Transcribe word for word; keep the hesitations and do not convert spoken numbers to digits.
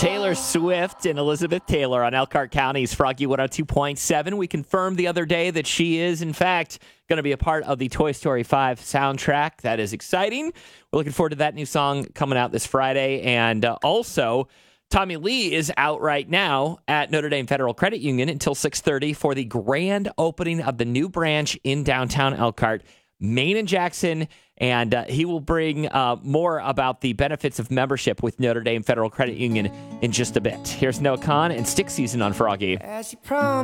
Taylor Swift and Elizabeth Taylor on Elkhart County's Froggy one oh two point seven. We confirmed the other day that she is, in fact, going to be a part of the Toy Story five soundtrack. That is exciting. We're looking forward to that new song coming out this Friday. And uh, also, Tommy Lee is out right now at Notre Dame Federal Credit Union until six thirty for the grand opening of the new branch in downtown Elkhart, Main and Jackson. And uh, he will bring uh, more about the benefits of membership with Notre Dame Federal Credit Union in just a bit. Here's Noah Khan and Stick Season on Froggy. As you promised.